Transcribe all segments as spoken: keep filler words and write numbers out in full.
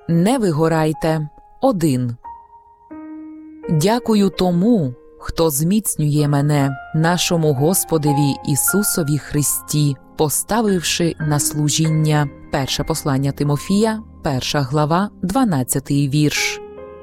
Не вигорайте. Один. Дякую тому, хто зміцнює мене, нашому Господеві Ісусові Христі, поставивши на служіння. Перше послання Тимофія, перша глава, дванадцятий вірш.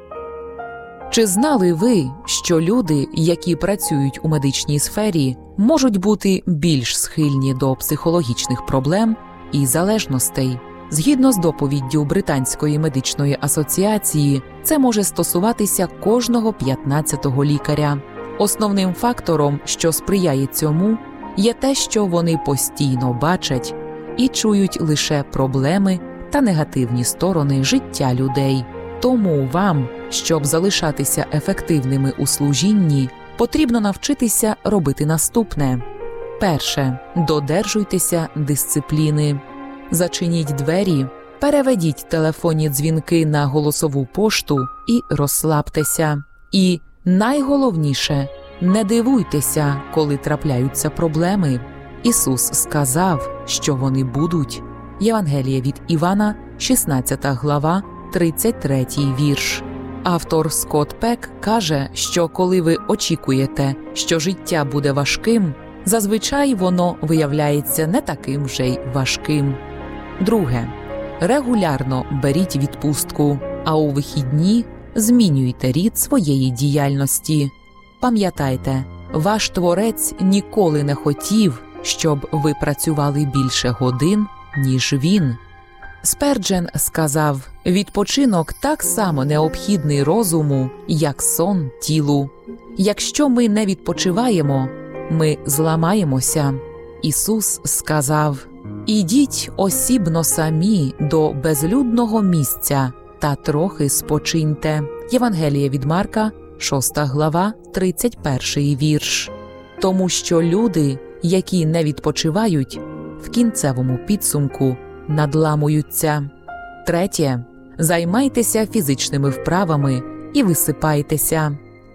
Чи знали ви, що люди, які працюють у медичній сфері, можуть бути більш схильні до психологічних проблем і залежностей? Згідно з доповіддю Британської медичної асоціації, це може стосуватися кожного п'ятнадцятого лікаря. Основним фактором, що сприяє цьому, є те, що вони постійно бачать і чують лише проблеми та негативні сторони життя людей. Тому вам, щоб залишатися ефективними у служінні, потрібно навчитися робити наступне. Перше. Додержуйтеся дисципліни. Зачиніть двері, переведіть телефонні дзвінки на голосову пошту і розслабтеся. І найголовніше – не дивуйтеся, коли трапляються проблеми. Ісус сказав, що вони будуть. Євангеліє від Івана, шістнадцята глава, тридцять третій вірш. Автор Скотт Пек каже, що коли ви очікуєте, що життя буде важким, зазвичай воно виявляється не таким вже й важким. Друге. Регулярно беріть відпустку, а у вихідні змінюйте рід своєї діяльності. Пам'ятайте, ваш Творець ніколи не хотів, щоб ви працювали більше годин, ніж Він. Сперджен сказав, відпочинок так само необхідний розуму, як сон тілу. Якщо ми не відпочиваємо, ми зламаємося. Ісус сказав, ідіть осібно самі до безлюдного місця та трохи спочиньте. Євангеліє від Марка, шоста глава, тридцять перший вірш. Тому що люди, які не відпочивають, в кінцевому підсумку надламуються. Третє. Займайтеся фізичними вправами і висипайтеся.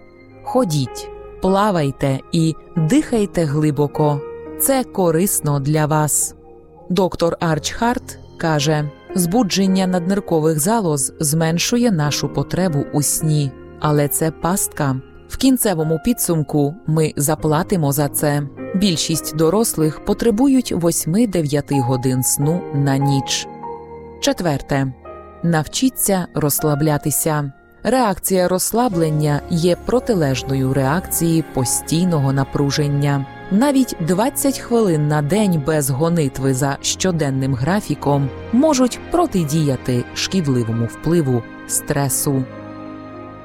Ходіть, плавайте і дихайте глибоко. Це корисно для вас. Доктор Арч Харт каже, збудження надниркових залоз зменшує нашу потребу у сні. Але це пастка. В кінцевому підсумку ми заплатимо за це. Більшість дорослих потребують восьми-дев'яти годин сну на ніч. Четверте. Навчіться розслаблятися. Реакція розслаблення є протилежною реакції постійного напруження. Навіть двадцять хвилин на день без гонитви за щоденним графіком можуть протидіяти шкідливому впливу стресу.